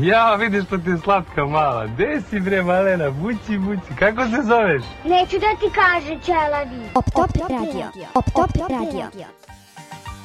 Ja, vidiš što ti je slatka mala. Gde si bre malena, bući, bući. Kako se zoveš? Neću da ti kaže, ćelavi. Op top radio.